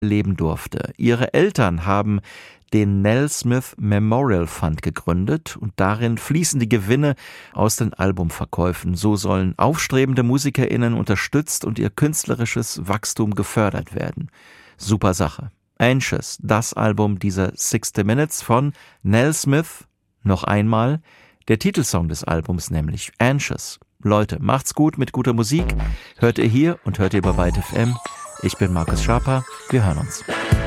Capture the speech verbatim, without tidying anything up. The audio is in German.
leben durfte. Ihre Eltern haben den Nell Smith Memorial Fund gegründet und darin fließen die Gewinne aus den Albumverkäufen. So sollen aufstrebende MusikerInnen unterstützt und ihr künstlerisches Wachstum gefördert werden. Super Sache. Anxious, das Album dieser sixty Minutes von Nell Smith. Noch einmal der Titelsong des Albums, nämlich Anxious. Leute, macht's gut mit guter Musik. Hört ihr hier und hört ihr bei Byte F M. Ich bin Markus Schaper. Wir hören uns.